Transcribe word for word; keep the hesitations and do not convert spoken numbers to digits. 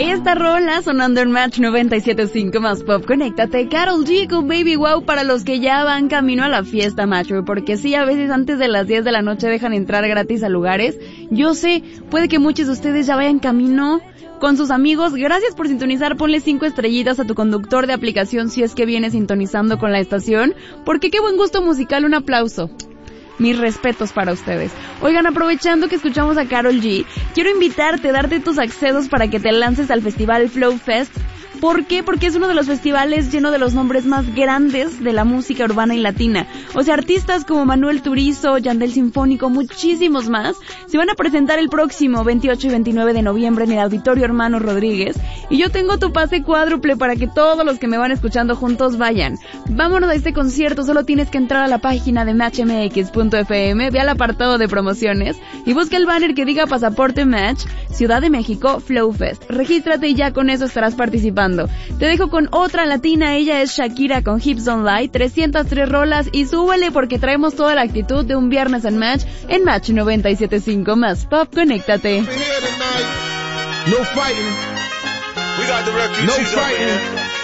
esta rola sonando en Match noventa y siete punto cinco más Pop. Conéctate, Karol G con Baby Wow para los que ya van camino a la fiesta, macho, porque sí, a veces antes de las diez de la noche dejan entrar gratis a lugares. Yo sé, puede que muchos de ustedes ya vayan camino con sus amigos. Gracias por sintonizar, ponle cinco estrellitas a tu conductor de aplicación si es que viene sintonizando con la estación, porque qué buen gusto musical, un aplauso. Mis respetos para ustedes. Oigan, aprovechando que escuchamos a Karol G, quiero invitarte, darte tus accesos para que te lances al festival Flow Fest. ¿Por qué? Porque es uno de los festivales lleno de los nombres más grandes de la música urbana y latina. O sea, artistas como Manuel Turizo, Yandel Sinfónico, muchísimos más, se van a presentar el próximo veintiocho y veintinueve de noviembre en el Auditorio Hermano Rodríguez. Y yo tengo tu pase cuádruple para que todos los que me van escuchando juntos vayan. Vámonos a este concierto, solo tienes que entrar a la página de match m x punto f m, ve al apartado de promociones y busca el banner que diga Pasaporte Match, Ciudad de México, Flow Fest. Regístrate y ya con eso estarás participando. Te dejo con otra latina, ella es Shakira con Hips Don't Lie, trescientas tres rolas y súbele porque traemos toda la actitud de un viernes en Match, en Match noventa y siete punto cinco más Pop, conéctate. No fighting. We got the refugees no fighting.